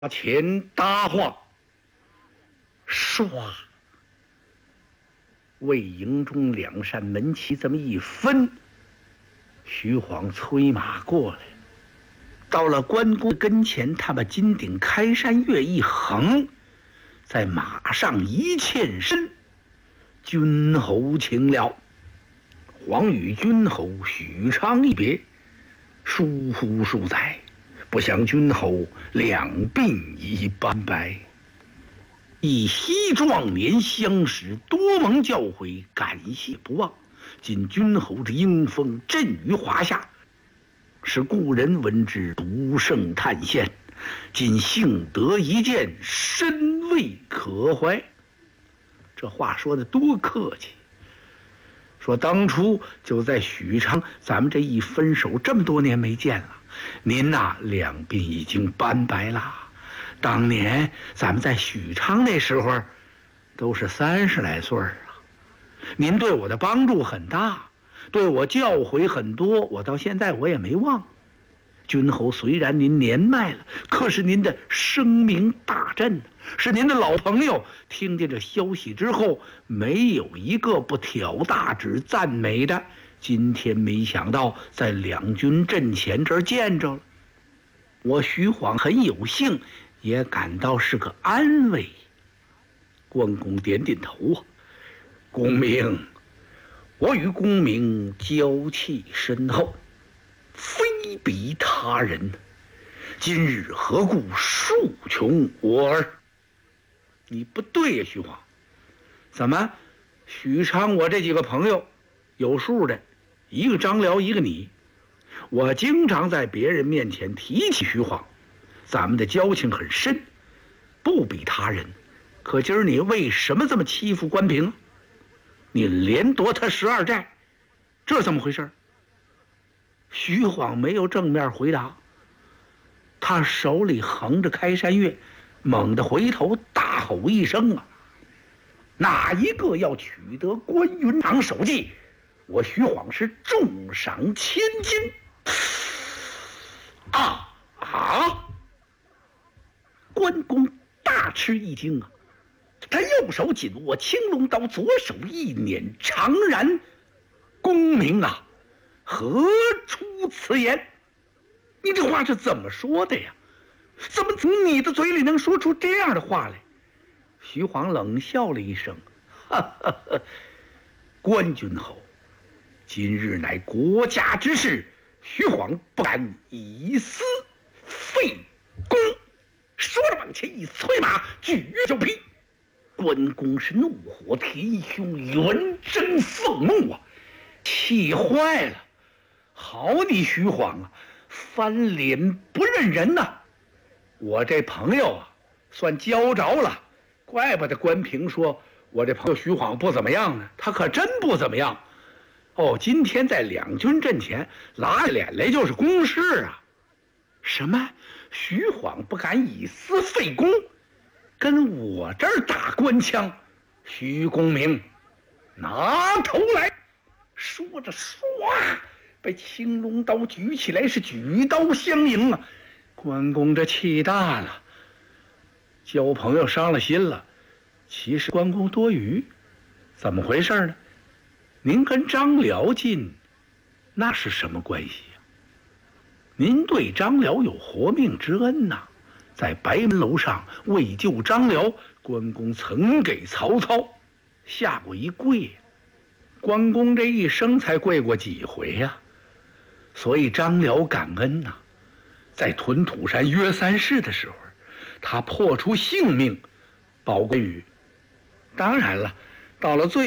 钱搭话，唰，魏营中两扇门旗这么一分，徐晃催马过来，到了关公跟前，他把金顶开山月一横，在马上一欠身，君侯请了。黄与君侯许昌一别，疏忽数载，不想君侯两鬓已斑白。一夕壮年相识，多蒙教诲，感谢不忘。今君侯之英风震于华夏，使故人闻之独胜叹羡。今幸得一见，深为可怀。这话说的多客气，说当初就在许昌，咱们这一分手这么多年没见了，您呐两鬓已经斑白了。当年咱们在许昌那时候都是30来岁啊，您对我的帮助很大，对我教诲很多，我到现在我也没忘。君侯虽然您年迈了，可是您的声名大振，是您的老朋友，听见这消息之后，没有一个不挑大指赞美的。今天没想到在两军阵前这儿见着了，我徐晃很有幸，也感到是个安慰。关公点点头啊，公明，我与公明交契深厚，非比他人，今日何故数穷我儿？你不对呀，徐晃，怎么许昌我这几个朋友有数的，一个张辽，一个你，我经常在别人面前提起徐晃，咱们的交情很深，不比他人。可今儿你为什么这么欺负关平？你连夺他12寨，这怎么回事？徐晃没有正面回答，他手里横着开山月，猛地回头大吼一声啊！哪一个要取得关云长首级，我徐晃是重赏1000金！关公大吃一惊啊！他右手紧握青龙刀，左手一捻长髯。公明啊，何出此言？你这话是怎么说的呀？怎么从你的嘴里能说出这样的话来？徐晃冷笑了一声，哈哈哈！关君侯，今日乃国家之事，徐晃不敢以私废公。说着往前一催马，举就劈。关公是怒火填胸，圆睁凤目啊，气坏了。好你徐晃啊，翻脸不认人呐！我这朋友啊，算交着了。怪不得关平说我这朋友徐晃不怎么样呢，他可真不怎么样。哦，今天在两军阵前拉着脸来就是公事啊。什么？徐晃不敢以私废公，跟我这儿打官腔？徐公明，拿头来！说着唰，被青龙刀举起来，是举刀相迎啊！关公这气大了，交朋友伤了心了。其实关公多余，怎么回事呢？您跟张辽近，那是什么关系呀？您对张辽有活命之恩呐，在白门楼上为救张辽，关公曾给曹操下过一跪，关公这一生才跪过几回呀？所以张辽感恩呐。在屯土山约3世的时候，他破出性命保关羽。当然了，到了最